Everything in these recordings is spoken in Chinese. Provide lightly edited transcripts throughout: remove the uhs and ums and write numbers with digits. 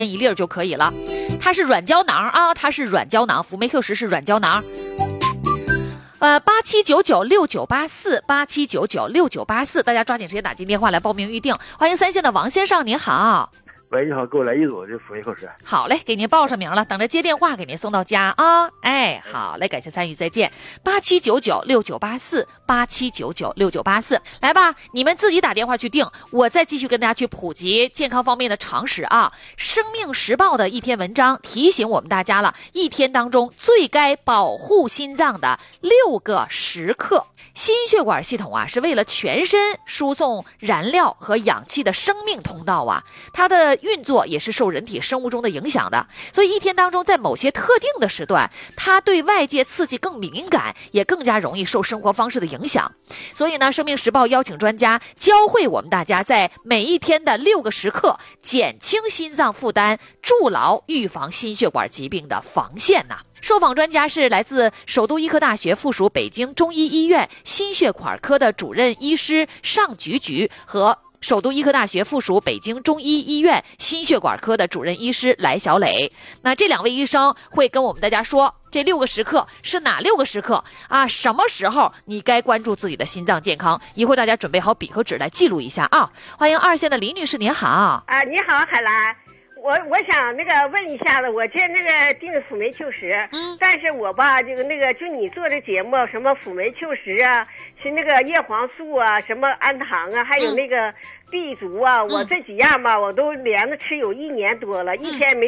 一粒就可以了。它是软胶囊啊，它是软胶囊，辅酶 Q10是软胶囊。87996984，87996984，大家抓紧时间打进电话来报名预定。欢迎3线的王先生，您好。 喂，你好，给我来一组这辅酶 Q10。 好嘞，给您报上名了，等着接电话给您送到家啊。哎，好嘞，感谢参与，再见。87996984，87996984，来吧，你们自己打电话去定，我再继续跟大家去普及健康方面的常识啊。生命时报的一篇文章提醒我们大家了，一天当中最该保护心脏的6个时刻。心血管系统啊，是为了全身输送燃料和氧气的生命通道啊，它的运作也是受人体生物钟的影响的，所以一天当中在某些特定的时段，它对外界刺激更敏感，也更加容易受生活方式的影响。所以呢，生命时报邀请专家教会我们大家在每一天的6个时刻减轻心脏负担，筑牢预防心血管疾病的防线呐。受访专家是来自首都医科大学附属北京中医医院心血管科的主任医师尚菊和首都医科大学附属北京中医医院心血管科的主任医师来小磊。那这2位医生会跟我们大家说，这6个时刻是哪6个时刻啊？什么时候你该关注自己的心脏健康？一会儿大家准备好笔和纸来记录一下啊！欢迎2线的李女士，您好。 你好，海兰。我想问一下子，我这定辅酶 Q10，但是我吧就你做的节目，什么辅酶 Q10啊，是叶黄素啊，什么氨糖啊，还有B 族啊，我这几样吧，我都连着吃有1年多了，一天没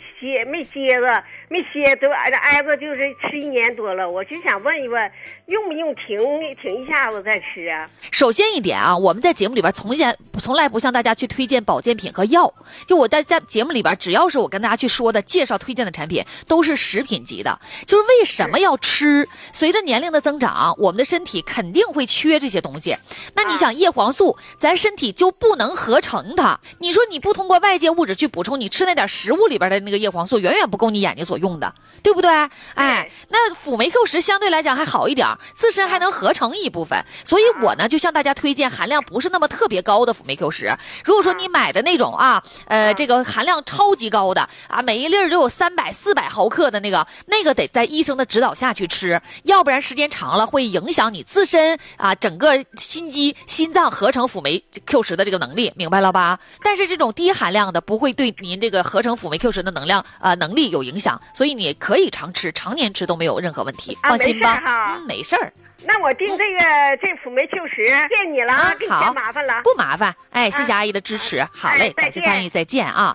歇都挨着就是吃1年多了。我就想问一问，用不用停一下子再吃啊？ 首先一点啊，我们在节目里边从来不向大家去推荐保健品和药，就我在节目里边，只要是我跟大家去说的介绍推荐的产品，都是食品级的。就是为什么要吃？随着年龄的增长，我们的身体肯定会缺这些东西。那你想叶黄素，咱身体就不能合成它。你说你不通过外界物质去补充，你吃那点食物里边的叶黄素，远远不够你眼睛所用的，对不对？哎，那辅酶 Q10相对来讲还好一点，自身还能合成一部分。所以我呢就向大家推荐含量不是那么特别高的辅酶 Q10。如果说你买的那种啊，这个含量超级高的啊，每一粒都有300、400毫克的那个得在医生的指导下去吃，要不然时间长了会影响你自身啊整个心脏合成辅酶 Q10的这个能力，明白了吧？但是这种低含量的不会对您这个合成辅酶 Q10的能力有影响，所以你可以常年吃都没有任何问题，放心吧。没事儿。 那我订这辅酶 Q10，谢你了，给你添麻烦了。 不麻烦，哎，谢谢阿姨的支持。好嘞，感谢参与，再见啊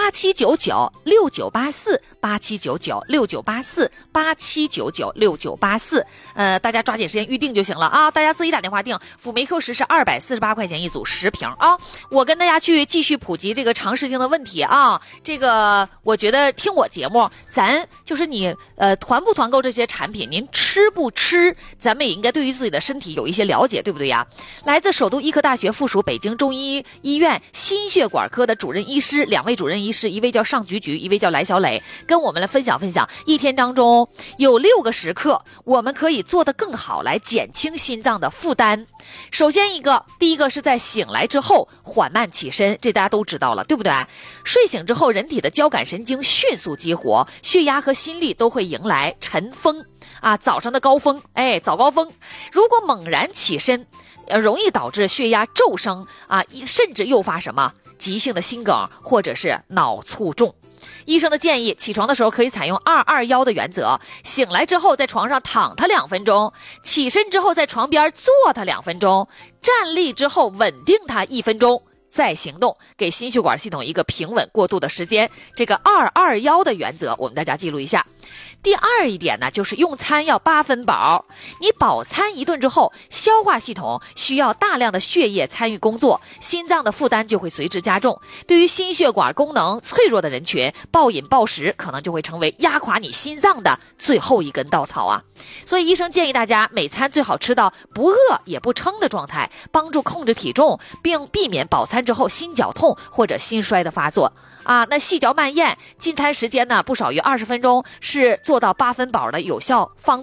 ！87996984，87996984，87996984，大家抓紧时间预定就行了啊！大家自己打电话订，辅酶 Q10是248块钱一组10瓶啊！我跟大家去继续普及这个常识性的问题啊！这个我觉得听我节目，咱就是你团不团购这些产品，您吃不吃，咱们也应该对于自己的身体有一些了解，对不对呀？来自首都医科大学附属北京中医医院心血管科的主任医师，2位主任医师，一位叫尚菊，一位叫来小磊，跟我们来分享一天当中有6个时刻我们可以做得更好来减轻心脏的负担。首先第一个是在醒来之后缓慢起身，这大家都知道了，对不对？睡醒之后人体的交感神经迅速激活，血压和心率都会迎来晨风啊，早上的高峰，早高峰。如果猛然起身，容易导致血压骤升啊，甚至诱发什么急性的心梗或者是脑卒中。医生的建议，起床的时候可以采用2-2-1的原则，醒来之后在床上躺它2分钟，起身之后在床边坐它2分钟，站立之后稳定它1分钟，再行动，给心血管系统一个平稳过渡的时间。这个2-2-1的原则我们大家记录一下。第二一点呢，就是用餐要8分饱。你饱餐1顿之后，消化系统需要大量的血液参与工作，心脏的负担就会随之加重。对于心血管功能脆弱的人群，暴饮暴食可能就会成为压垮你心脏的最后一根稻草啊！所以医生建议大家每餐最好吃到不饿也不撑的状态，帮助控制体重，并避免饱餐之后心绞痛或者心衰的发作。那细嚼慢咽，进餐时间呢不少于20分钟，是做到8分饱的有效方法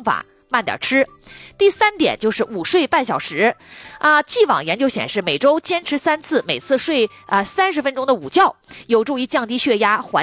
慢点吃。第3点就是午睡半小时既往研究显示，每周坚持3次，每次睡30分钟的午觉，有助于降低血压，缓